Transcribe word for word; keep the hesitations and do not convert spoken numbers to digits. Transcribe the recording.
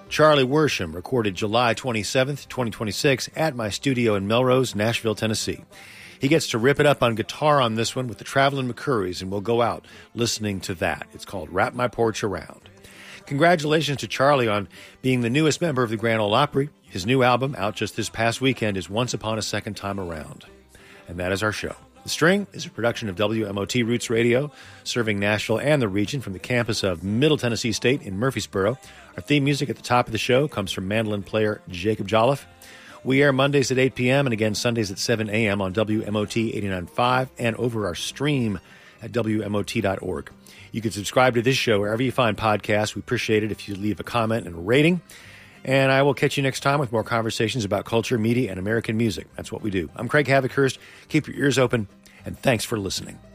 Charlie Worsham recorded July twenty-seventh, twenty twenty-six at my studio in Melrose, Nashville, Tennessee. He gets to rip it up on guitar on this one with the Traveling McCourys, and we'll go out listening to that. It's called Wrap My Porch Around. Congratulations to Charlie on being the newest member of the Grand Ole Opry. His new album, out just this past weekend, is Once Upon a Second Time Around. And that is our show. The String is a production of W M O T Roots Radio, serving Nashville and the region from the campus of Middle Tennessee State in Murfreesboro. Our theme music at the top of the show comes from mandolin player Jacob Jolliffe. We air Mondays at eight p.m. and again Sundays at seven a.m. on W M O T eighty-nine point five and over our stream at W M O T dot org. You can subscribe to this show wherever you find podcasts. We appreciate it if you leave a comment and a rating. And I will catch you next time with more conversations about culture, media, and American music. That's what we do. I'm Craig Havikhurst. Keep your ears open, and thanks for listening.